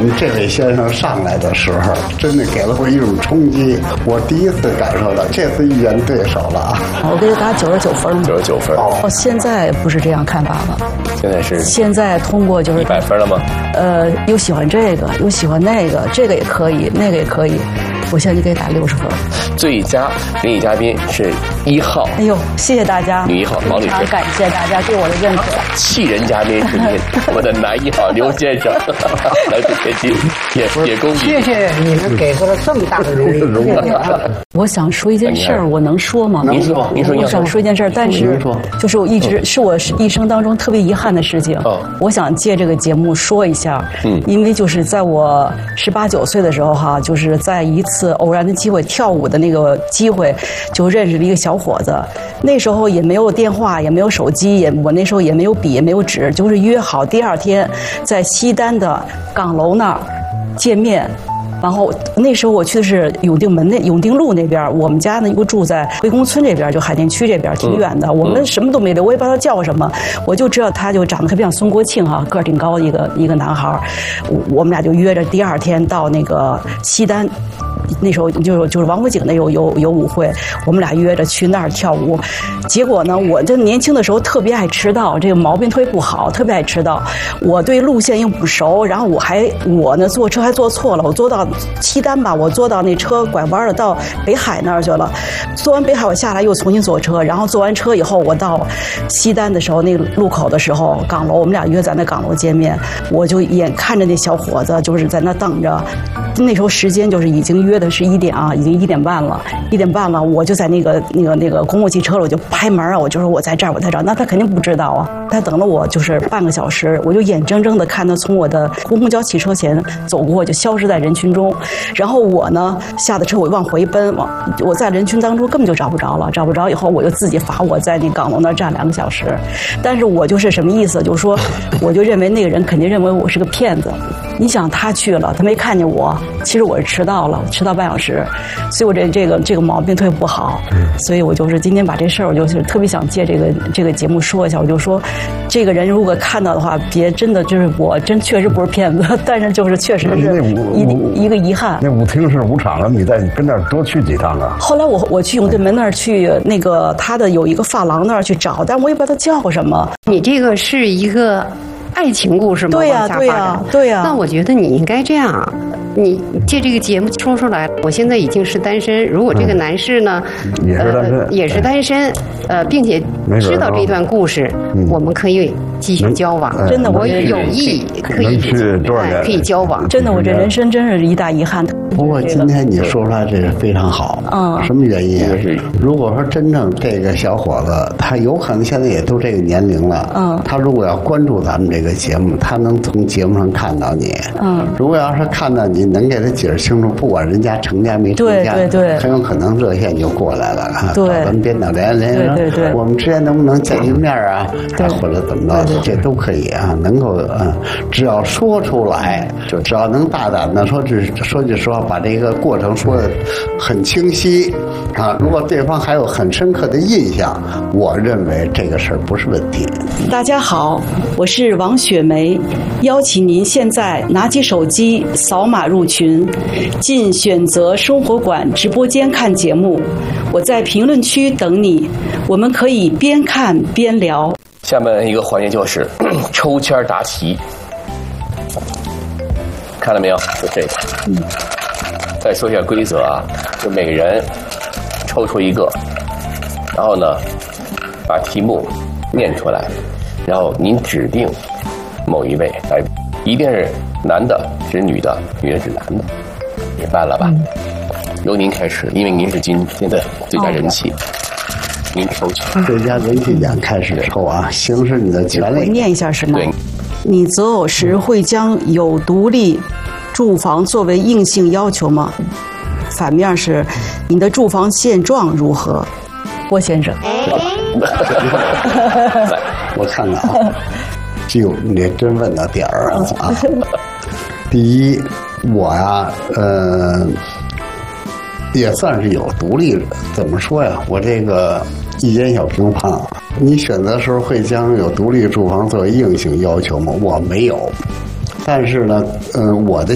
这位先生上来的时候，真的给了我一种冲击。我第一次感受到，这次遇见对手了啊！ 我给他打99分。 99分。 哦，现在不是这样看法了。 现在是。 现在通过就是 100分了吗？ 又喜欢这个，又喜欢那个，这个也可以，那个也可以。我现在就给打60分。 最佳灵异嘉宾是1号。 哎呦，谢谢大家。 女1号王女士。 非常感谢大家对我的认可。 气人嘉宾是我的男1号刘先生，来自天津，也恭喜。 谢谢你们给出了这么大的荣誉。 我想说一件事儿，我能说吗？ 您说。 我想说一件事儿，但是就是我一直是我一生当中特别遗憾的事情。我想借这个节目说一下。因为就是在我18、19岁的时候哈，就是在一次偶然的机会跳舞的那个机会，就认识了一个小伙子。那时候也没有电话，也没有手机，我那时候也没有笔，也没有纸，就是约好第2天在西单的岗楼那儿见面。然后那时候我去的是永定路那边，我们家呢又住在归公村这边，就海淀区这边，挺远的。我们什么都没留，我也不知道他叫什么，我就知道他就长得特别像孙国庆哈，个儿挺高的一个男孩。我们俩就约着第2天到那个西单。那时候就是王府井那有舞会，我们俩约着去那儿跳舞。结果呢，我这年轻的时候特别爱迟到，这个毛病特别不好，特别爱迟到。我对路线又不熟，然后我呢坐车还坐错了，我坐到西单吧，我坐到那车拐弯了，到北海那儿去了。坐完北海我下来又重新坐车，然后坐完车以后我到西单的时候，那个路口的时候岗楼，我们俩约在那岗楼见面，我就眼看着那小伙子就是在那等着。那时候时间就是已经约的是1点啊，已经1点半了，1点半了，我就在那个公共汽车了，我就拍门啊，我就说我在这儿，那他肯定不知道啊，他等了我就是半个小时，我就眼睁睁的看他从我的公交汽车前走过，就消失在人群中，然后我呢下的车我往回奔，我在人群当中根本就找不着了，找不着以后我就自己罚我在那岗楼那儿站2个小时，但是我就是什么意思，就是说我就认为那个人肯定认为我是个骗子，你想他去了，他没看见我，其实我是迟到了，迟到半小时，所以我这个毛病特别不好，所以我就是今天把这事儿，我就是特别想借这个节目说一下，我就说，这个人如果看到的话，别真的就是我真确实不是骗子，但是就是确实是一个遗憾。 那舞厅是舞场啊，你在跟那儿多去几趟啊？ 后来我去永定门那儿去那个他的有一个发廊那儿去找，但我也不知道他叫什么。 你这个是一个爱情故事吗？ 对呀，对呀，对呀。 那我觉得你应该这样，你借这个节目说出来，我现在已经是单身。如果这个男士呢，也是单身，并且知道这段故事，我们可以继续交往。 真的， 我有意可以交往。 真的，我这人生真是一大遗憾。 不过今天你说出来这是非常好。什么原因？如果说真正这个小伙子，他有可能现在也都这个年龄了，他如果要关注咱们这个节目，他能从节目上看到你。如果要是看到你能给他解释清楚，不管人家成家没成家， 对， 很有可能热线就过来了啊， 对， 咱们编导连对， 我们之间能不能见一面啊？或者怎么着，这都可以啊，能够只要说出来，只要能大胆的说句实话，把这个过程说得很清晰啊。如果对方还有很深刻的印象，我认为这个事儿不是问题。 大家好，我是王雪梅，邀请您现在拿起手机扫码入群，进选择生活馆直播间看节目。我在评论区等你，我们可以边看边聊。 下面一个环节就是抽签答题，看了没有？就这个。再说一下规则啊，就每个人抽出一个，然后呢，把题目念出来，然后您指定某一位来，一定是男的指女的，女的指男的，明白了吧？由您开始，因为您是今天的最佳人气，您抽签。 最佳人气奖开始抽啊，行使你的权利。 我念一下是吗？ 对。 你择偶时会将有独立住房作为硬性要求吗？反面是你的住房现状如何？郭先生。 我看看啊，就你真问到点儿啊。第一，我呀，也算是有独立，怎么说呀？我这个1间小平方，你选择时候会将有独立住房作为硬性要求吗？我没有。但是呢，我的